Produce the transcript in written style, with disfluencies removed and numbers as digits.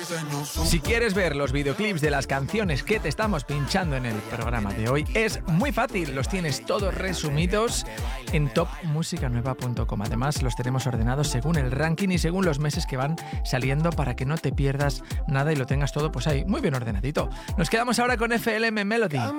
Si quieres ver los videoclips de las canciones que te estamos pinchando en el programa de hoy, es muy fácil. Los tienes todos resumidos en topmusicanueva.com. Además, los tenemos ordenados según el ranking y según los meses que van saliendo para que no te pierdas nada y lo tengas todo pues ahí muy bien ordenadito. Nos quedamos ahora con FLM Melody.